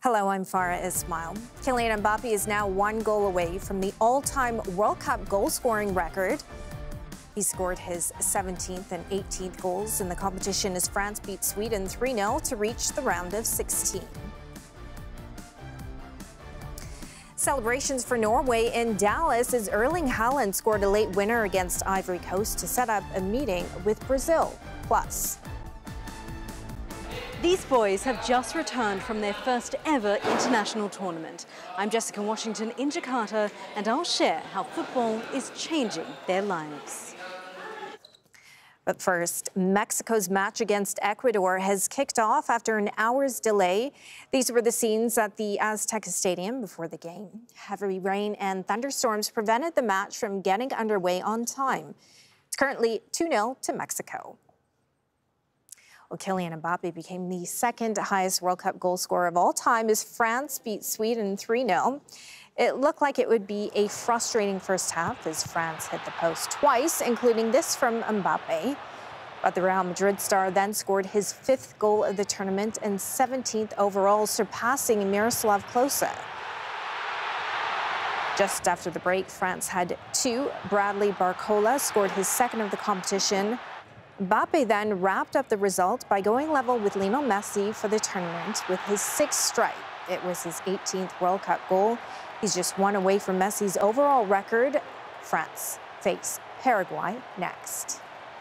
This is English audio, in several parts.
Hello, I'm Farah Ismail. Kylian Mbappe is now 1 goal away from the all-time World Cup goal-scoring record. He scored his 17th and 18th goals in the competition as France beat Sweden 3-0 to reach the round of 16. Celebrations for Norway in Dallas as Erling Haaland scored a late winner against Ivory Coast to set up a meeting with Brazil. Plus, these boys have just returned from their first ever international tournament. I'm Jessica Washington in Jakarta, and I'll share how football is changing their lives. But first, Mexico's match against Ecuador has kicked off after an hour's delay. These were the scenes at the Azteca Stadium before the game. Heavy rain and thunderstorms prevented the match from getting underway on time. It's currently 2-0 to Mexico. Well, Kylian Mbappe became the second highest World Cup goal scorer of all time as France beat Sweden 3-0. It looked like it would be a frustrating first half as France hit the post twice, including this from Mbappe. But the Real Madrid star then scored his 5th goal of the tournament and 17th overall, surpassing Miroslav Klose. Just after the break, France had 2. Bradley Barcola scored his 2nd of the competition. Mbappe then wrapped up the result by going level with Lionel Messi for the tournament with his 6th strike. It was his 18th World Cup goal. He's just 1 away from Messi's overall record. France face Paraguay next.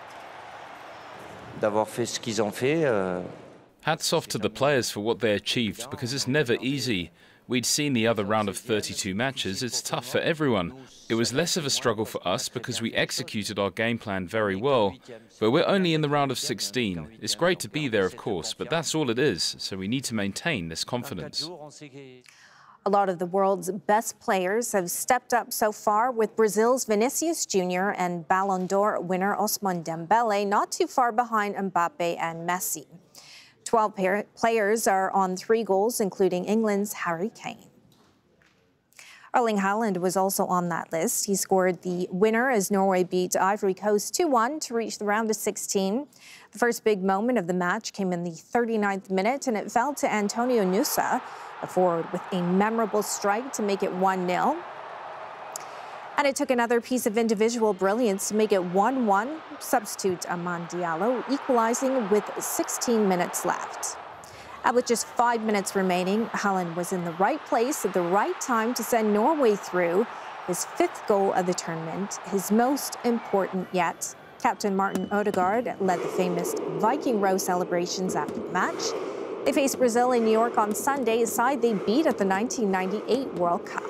Hats off to the players for what they achieved, because it's never easy. We'd seen the other round of 32 matches. It's tough for everyone. It was less of a struggle for us because we executed our game plan very well. But we're only in the round of 16. It's great to be there, of course, but that's all it is. So we need to maintain this confidence. A lot of the world's best players have stepped up so far, with Brazil's Vinicius Jr. and Ballon d'Or winner Ousmane Dembele not too far behind Mbappe and Messi. 12 players are on 3 goals, including England's Harry Kane. Erling Haaland was also on that list. He scored the winner as Norway beat Ivory Coast 2-1 to reach the round of 16. The first big moment of the match came in the 39th minute, and it fell to Antonio Nusa, a forward with a memorable strike to make it 1-0. And it took another piece of individual brilliance to make it 1-1. Substitute Amad Diallo equalizing with 16 minutes left. And with just 5 minutes remaining, Haaland was in the right place at the right time to send Norway through. His 5th goal of the tournament, his most important yet. Captain Martin Odegaard led the famous Viking row celebrations after the match. They face Brazil in New York on Sunday, a side they beat at the 1998 World Cup.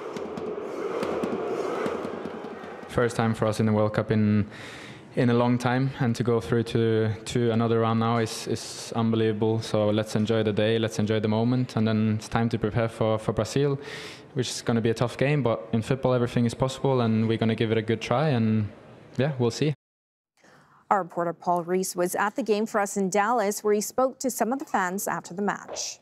First time for us in the World Cup in a long time, and to go through to another round now is unbelievable. So let's enjoy the day, let's enjoy the moment, and then it's time to prepare for Brazil, which is going to be a tough game, but in football everything is possible, and we're going to give it a good try, and yeah, we'll see. Our reporter Paul Reese was at the game for us in Dallas, where he spoke to some of the fans after the match.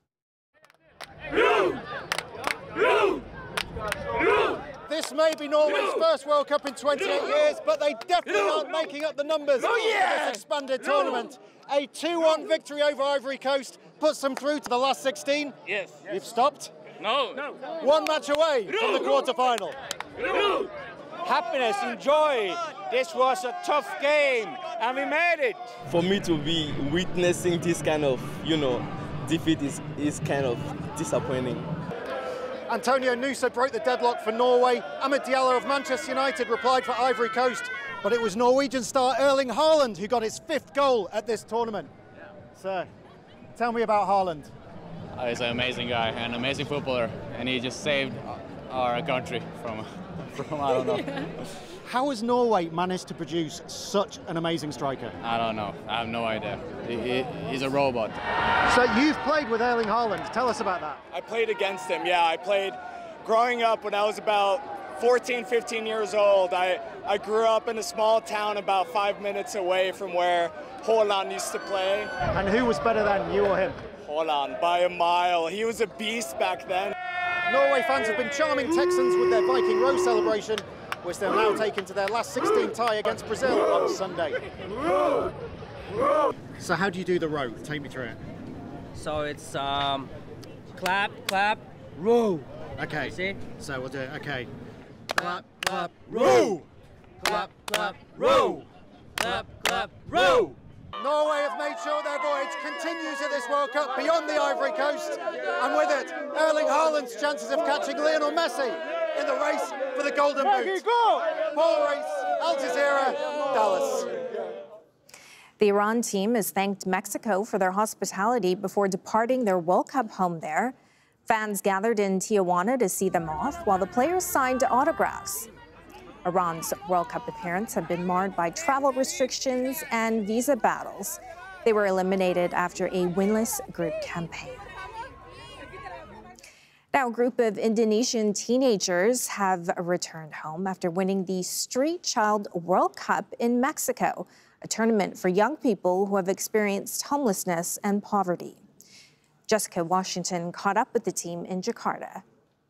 This may be Norway's first World Cup in 28 years, but they definitely aren't making up the numbers for this expanded tournament. A 2-1 victory over Ivory Coast puts them through to the last 16. Yes. You've stopped? No. 1 match away from the quarter-final. Happiness, enjoy. This was a tough game, and we made it. For me to be witnessing this kind of, defeat is kind of disappointing. Antonio Nusa broke the deadlock for Norway. Amad Diallo of Manchester United replied for Ivory Coast. But it was Norwegian star Erling Haaland who got his 5th goal at this tournament. Sir, tell me about Haaland. He's an amazing guy, an amazing footballer, and he just saved our country from I don't know. How has Norway managed to produce such an amazing striker? I don't know. I have no idea. He's a robot. So you've played with Erling Haaland. Tell us about that. I played against him, yeah. I played growing up when I was about 14, 15 years old. I grew up in a small town about 5 minutes away from where Haaland used to play. And who was better than you or him? Haaland, by a mile. He was a beast back then. Norway fans have been charming Texans with their Viking row celebration, which they'll now take into their last 16 tie against Brazil on Sunday. So how do you do the row? Take me through it. So it's clap, clap, row. Okay. See? So we'll do it. Okay. Clap, clap, row. Clap, clap, row. Clap, clap, row. Norway have made sure their voyage continues at this World Cup beyond the Ivory Coast, and with it, Erling Haaland's chances of catching Lionel Messi in the race for the Golden Boot. Paul Rees, Al Jazeera, Dallas. The Iran team has thanked Mexico for their hospitality before departing their World Cup home there. Fans gathered in Tijuana to see them off, while the players signed autographs. Iran's World Cup appearance had been marred by travel restrictions and visa battles. They were eliminated after a winless group campaign. Now, a group of Indonesian teenagers have returned home after winning the Street Child World Cup in Mexico, a tournament for young people who have experienced homelessness and poverty. Jessica Washington caught up with the team in Jakarta.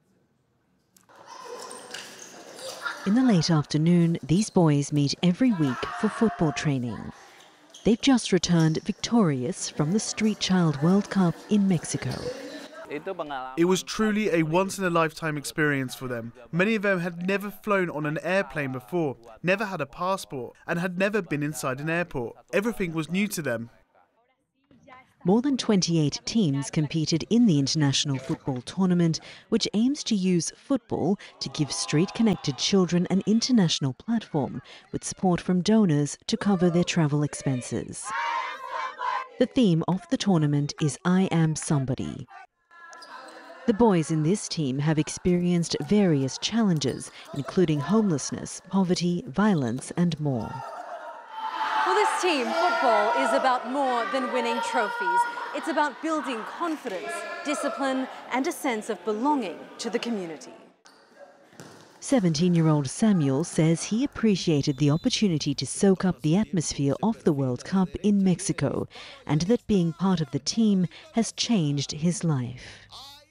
In the late afternoon, these boys meet every week for football training. They've just returned victorious from the Street Child World Cup in Mexico. It was truly a once-in-a-lifetime experience for them. Many of them had never flown on an airplane before, never had a passport, and had never been inside an airport. Everything was new to them. More than 28 teams competed in the international football tournament, which aims to use football to give street-connected children an international platform with support from donors to cover their travel expenses. The theme of the tournament is I Am Somebody. The boys in this team have experienced various challenges, including homelessness, poverty, violence, and more. For this team, football is about more than winning trophies. It's about building confidence, discipline, and a sense of belonging to the community. 17-year-old Samuel says he appreciated the opportunity to soak up the atmosphere of the World Cup in Mexico, and that being part of the team has changed his life.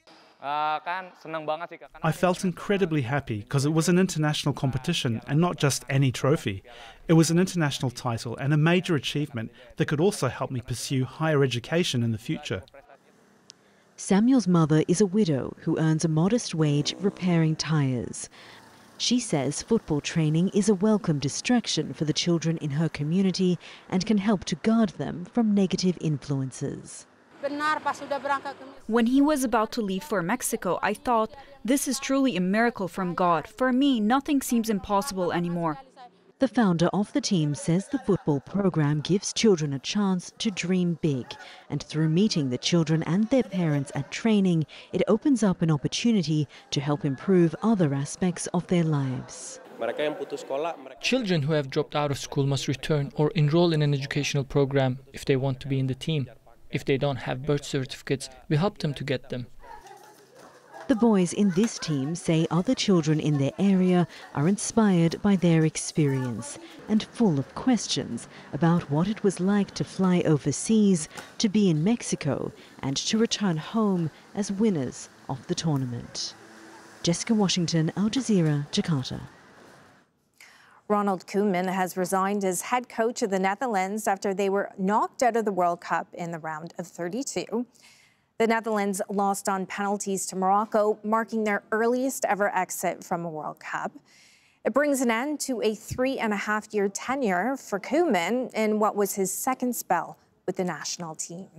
I felt incredibly happy because it was an international competition and not just any trophy. It was an international title and a major achievement that could also help me pursue higher education in the future. Samuel's mother is a widow who earns a modest wage repairing tyres. She says football training is a welcome distraction for the children in her community and can help to guard them from negative influences. When he was about to leave for Mexico, I thought, this is truly a miracle from God. For me, nothing seems impossible anymore. The founder of the team says the football program gives children a chance to dream big. And through meeting the children and their parents at training, it opens up an opportunity to help improve other aspects of their lives. Children who have dropped out of school must return or enroll in an educational program if they want to be in the team. If they don't have birth certificates, we help them to get them. The boys in this team say other children in their area are inspired by their experience and full of questions about what it was like to fly overseas, to be in Mexico, and to return home as winners of the tournament. Jessica Washington, Al Jazeera, Jakarta. Ronald Koeman has resigned as head coach of the Netherlands after they were knocked out of the World Cup in the round of 32. The Netherlands lost on penalties to Morocco, marking their earliest ever exit from a World Cup. It brings an end to a 3.5-year tenure for Koeman in what was his second spell with the national team.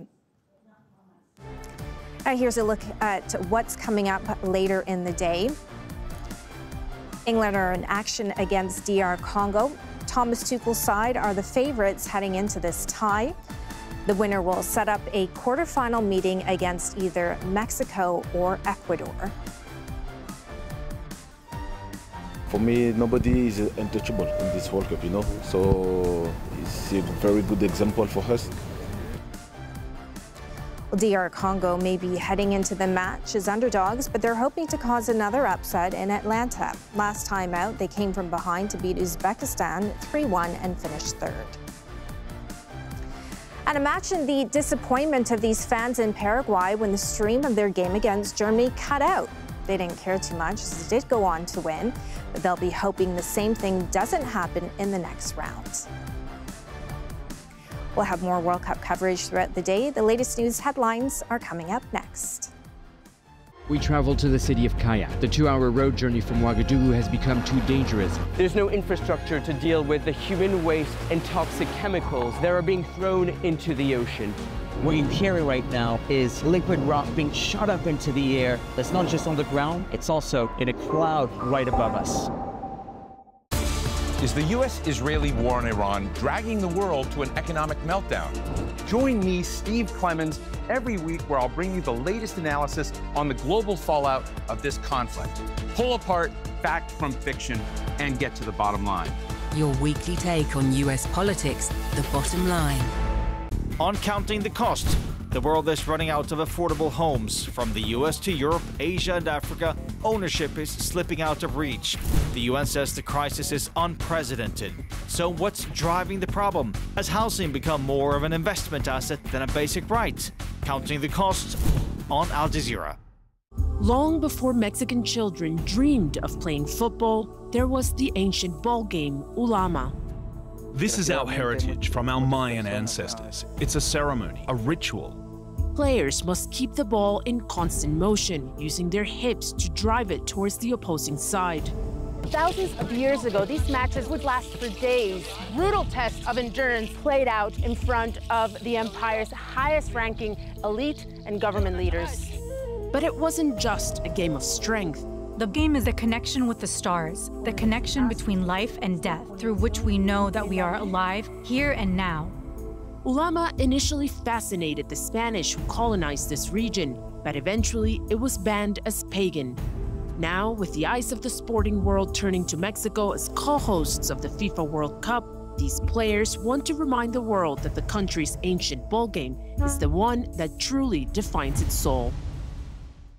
Now here's a look at what's coming up later in the day. England are in action against DR Congo. Thomas Tuchel's side are the favourites heading into this tie. The winner will set up a quarter-final meeting against either Mexico or Ecuador. For me, nobody is untouchable in this World Cup, you know, so it's a very good example for us. Well, DR Congo may be heading into the match as underdogs, but they're hoping to cause another upset in Atlanta. Last time out, they came from behind to beat Uzbekistan 3-1 and finished third. And imagine the disappointment of these fans in Paraguay when the stream of their game against Germany cut out. They didn't care too much as they did go on to win, but they'll be hoping the same thing doesn't happen in the next round. We'll have more World Cup coverage throughout the day. The latest news headlines are coming up next. We travel to the city of Kaya. The 2-hour road journey from Ouagadougou has become too dangerous. There's no infrastructure to deal with the human waste and toxic chemicals that are being thrown into the ocean. What you're hearing right now is liquid rock being shot up into the air. It's not just on the ground, it's also in a cloud right above us. Is the U.S.-Israeli war on Iran dragging the world to an economic meltdown? Join me, Steve Clemens, every week where I'll bring you the latest analysis on the global fallout of this conflict. Pull apart fact from fiction and get to the bottom line. Your weekly take on U.S. politics, The Bottom Line. On Counting the Cost, the world is running out of affordable homes. From the US to Europe, Asia and Africa, ownership is slipping out of reach. The UN says the crisis is unprecedented. So what's driving the problem? Has housing become more of an investment asset than a basic right? Counting the Cost on Al Jazeera. Long before Mexican children dreamed of playing football, there was the ancient ball game, Ulama. This is our heritage from our Mayan ancestors. It's a ceremony, a ritual. Players must keep the ball in constant motion, using their hips to drive it towards the opposing side. Thousands of years ago, these matches would last for days. Brutal tests of endurance played out in front of the empire's highest-ranking elite and government leaders. But it wasn't just a game of strength. The game is a connection with the stars, the connection between life and death, through which we know that we are alive here and now. Ulama initially fascinated the Spanish who colonized this region, but eventually it was banned as pagan. Now, with the eyes of the sporting world turning to Mexico as co-hosts of the FIFA World Cup, these players want to remind the world that the country's ancient ball game is the one that truly defines its soul.